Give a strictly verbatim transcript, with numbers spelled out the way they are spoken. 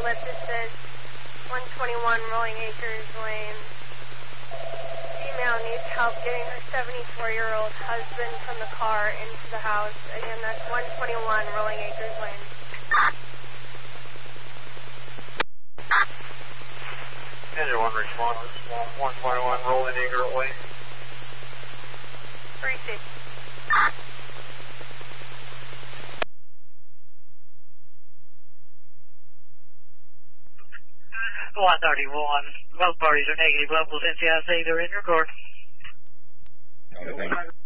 Eucalyptuses, one twenty-one Rolling Acres Lane. Female needs help getting her seventy-four-year-old husband from the car into the house. Again, that's one twenty-one Rolling Acres Lane. Engine one response, one twenty-one Rolling Acre Lane. Receive. one thirty-one, both parties are negative levels, N C I C, they're in your court. Okay, thank you.